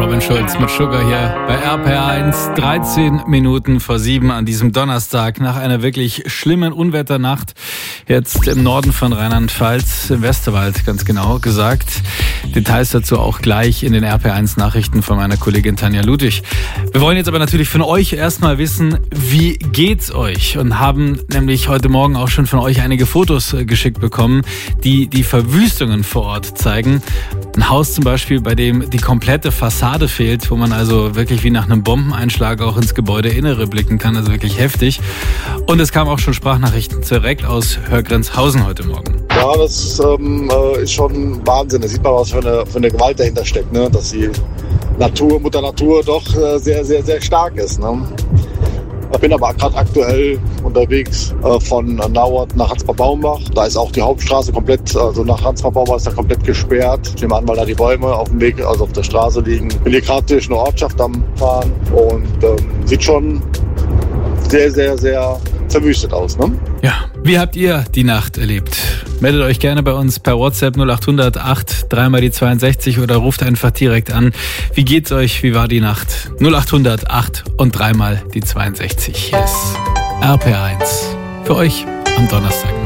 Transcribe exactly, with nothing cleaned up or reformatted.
Robin Schulz mit Sugar hier bei R P R eins, dreizehn Minuten vor sieben an diesem Donnerstag nach einer wirklich schlimmen Unwetternacht. Jetzt im Norden von Rheinland-Pfalz, im Westerwald ganz genau gesagt. Details dazu auch gleich in den R P R eins Nachrichten von meiner Kollegin Tanja Ludwig. Wir wollen jetzt aber natürlich von euch erstmal wissen, wie geht's euch? Und haben nämlich heute Morgen auch schon von euch einige Fotos geschickt bekommen, die die Verwüstungen vor Ort zeigen. Ein Haus zum Beispiel, bei dem die komplette Fassade fehlt, wo man also wirklich wie nach einem Bombeneinschlag auch ins Gebäudeinnere blicken kann, also wirklich heftig. Und es kamen auch schon Sprachnachrichten direkt aus Hörgrenzhausen heute Morgen. Ja, das ähm, ist schon Wahnsinn. Da sieht man, was für eine, für eine Gewalt dahinter steckt, ne? Dass die Natur, Mutter Natur doch äh, sehr, sehr, sehr stark ist. Ne? Ich bin aber gerade aktuell unterwegs äh, von Nauert nach Hansbach-Baumbach. Da ist auch die Hauptstraße komplett, also nach Hansbach-Baumbach ist da komplett gesperrt. Ich nehme an, weil da die Bäume auf dem Weg, also auf der Straße liegen. Ich bin hier gerade durch eine Ortschaft am Fahren und ähm, sieht schon sehr, sehr, sehr verwüstet aus. Ne? Ja, wie habt ihr die Nacht erlebt? Meldet euch gerne bei uns per WhatsApp null acht hundert acht dreimal die zweiundsechzig oder ruft einfach direkt an. Wie geht's euch? Wie war die Nacht? null acht hundert acht und dreimal die zweiundsechzig. Hier ist R P R eins für euch am Donnerstag.